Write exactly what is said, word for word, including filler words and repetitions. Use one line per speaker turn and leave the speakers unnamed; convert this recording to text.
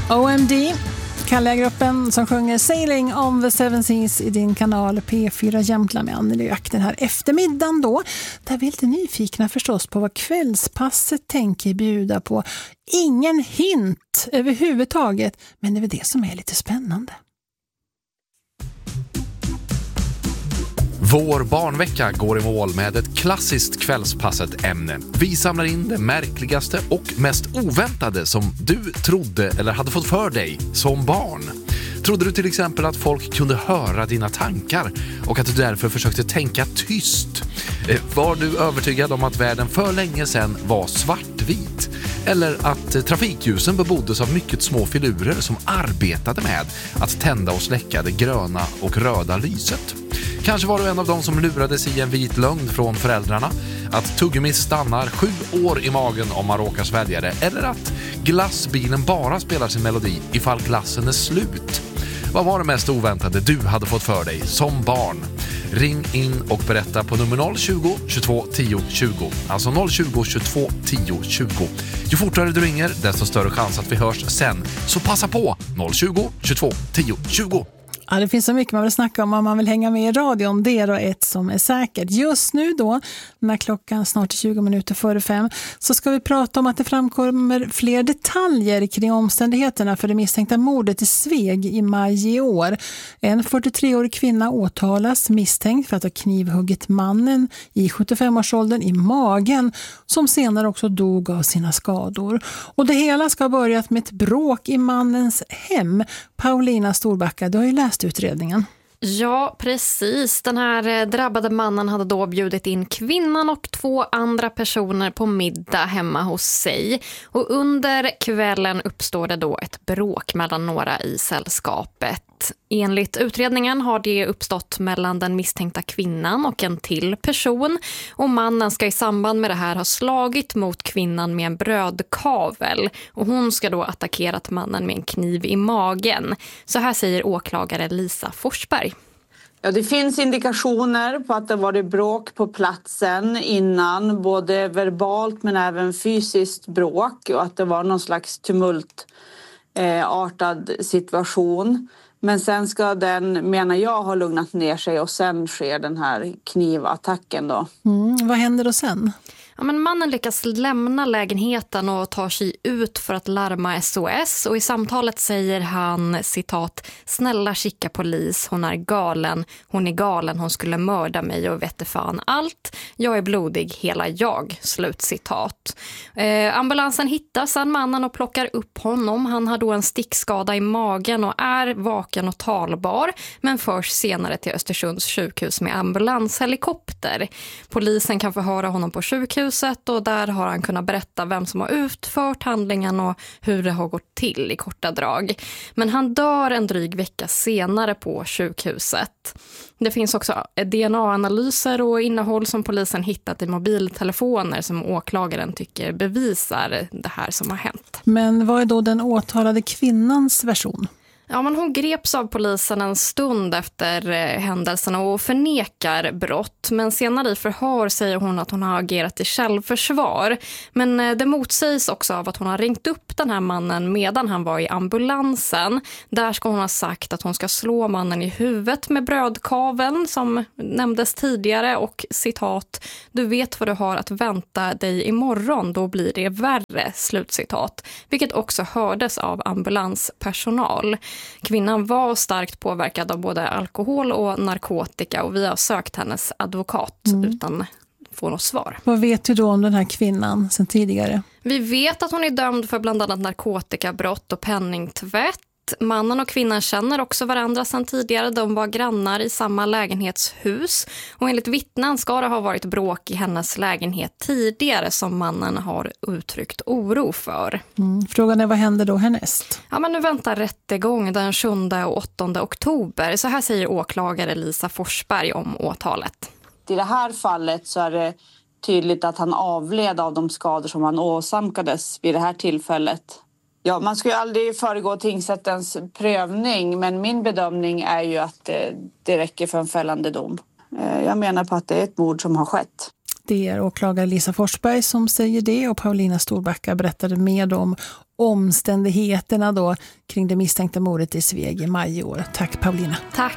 O M D, Kalle-gruppen som sjunger Sailing on the Seven Seas i din kanal P fyra Jämtland med Anneli och den här eftermiddagen då. Där vi är lite nyfikna förstås på vad kvällspasset tänker bjuda på. Ingen hint överhuvudtaget, men det är väl det som är lite spännande.
Vår barnvecka går i mål med ett klassiskt kvällspasset ämne. Vi samlar in det märkligaste och mest oväntade som du trodde eller hade fått för dig som barn. Trodde du till exempel att folk kunde höra dina tankar och att du därför försökte tänka tyst? Var du övertygad om att världen för länge sedan var svartvit? Eller att trafikljusen beboddes av mycket små filurer som arbetade med att tända och släcka det gröna och röda lyset? Kanske var du en av dem som lurades i en vit lögn från föräldrarna, att tuggummi stannar sju år i magen om man råkar svälja det, eller att glassbilen bara spelar sin melodi ifall glassen är slut. Vad var det mest oväntade du hade fått för dig som barn? Ring in och berätta på nummer noll tjugo, tjugotvå, tio, tjugo. Alltså noll tjugo, tjugotvå, tio, tjugo. Ju fortare du ringer, desto större chans att vi hörs sen. Så passa på noll tjugo, tjugotvå, tio, tjugo.
Ja, det finns så mycket man vill snacka om om man vill hänga med i radion. Det är då ett som är säkert. Just nu då, när klockan snart är tjugo minuter före fem, så ska vi prata om att det framkommer fler detaljer kring omständigheterna för det misstänkta mordet i Sveg i maj i år. En fyrtiotre-årig kvinna åtalas misstänkt för att ha knivhuggit mannen i sjuttiofem-årsåldern i magen, som senare också dog av sina skador. Och det hela ska ha börjat med ett bråk i mannens hem. Paulina Storbacka, du har ju läst utredningen.
Ja, precis. Den här drabbade mannen hade då bjudit in kvinnan och två andra personer på middag hemma hos sig. Och under kvällen uppstår det då ett bråk mellan några i sällskapet. Enligt utredningen har det uppstått mellan den misstänkta kvinnan och en till person. Och mannen ska i samband med det här ha slagit mot kvinnan med en brödkavel. Och hon ska då attackerat mannen med en kniv i magen. Så här säger åklagare Lisa Forsberg.
Ja, det finns indikationer på att det var bråk på platsen innan, både verbalt men även fysiskt bråk, och att det var någon slags tumultartad situation. Men sen ska den, menar jag, ha lugnat ner sig och sen sker den här knivattacken då.
Mm, vad händer då sen?
Ja, men mannen lyckas lämna lägenheten och tar sig ut för att larma S O S, och i samtalet säger han, citat, snälla kika polis, hon är galen, hon är galen, hon skulle mörda mig och vette fan allt, jag är blodig, hela jag, slut citat. Eh, ambulansen hittar sedan mannen och plockar upp honom. Han har då en stickskada i magen och är vaken och talbar, men förs senare till Östersunds sjukhus med ambulanshelikopter. Polisen kan förhöra honom på sjukhus, och där har han kunnat berätta vem som har utfört handlingen och hur det har gått till i korta drag. Men han dör en dryg vecka senare på sjukhuset. Det finns också D N A-analyser och innehåll som polisen hittat i mobiltelefoner som åklagaren tycker bevisar det här som har hänt.
Men vad är då den åtalade kvinnans version?
Ja, men hon greps av polisen en stund efter eh, händelsen och förnekar brott. Men senare i förhör säger hon att hon har agerat i självförsvar. Men eh, det motsägs också av att hon har ringt upp den här mannen medan han var i ambulansen. Där ska hon ha sagt att hon ska slå mannen i huvudet med brödkaveln som nämndes tidigare. Och citat, du vet vad du har att vänta dig imorgon, då blir det värre, slutcitat. Vilket också hördes av ambulanspersonal. Kvinnan var starkt påverkad av både alkohol och narkotika, och vi har sökt hennes advokat mm. utan få något svar.
Vad vet du då om den här kvinnan sedan tidigare?
Vi vet att hon är dömd för bland annat narkotikabrott och penningtvätt. Mannen och kvinnan känner också varandra sedan tidigare. De var grannar i samma lägenhetshus. Och enligt vittnen ska det ha varit bråk i hennes lägenhet tidigare som mannen har uttryckt oro för.
Mm. Frågan är, vad händer då härnäst?
Ja, men nu väntar rättegång den sjunde och åttonde oktober. Så här säger åklagare Lisa Forsberg om åtalet.
I det här fallet så är det tydligt att han avled av de skador som han åsamkades vid det här tillfället. Ja, man ska ju aldrig föregå tingsrättens prövning, men min bedömning är ju att det, det räcker för en fällande dom. Jag menar på att det är ett mord som har skett.
Det är åklagare Lisa Forsberg som säger det, och Paulina Storbacka berättade med om omständigheterna då kring det misstänkta mordet i Sveg i maj i år. Tack Paulina.
Tack.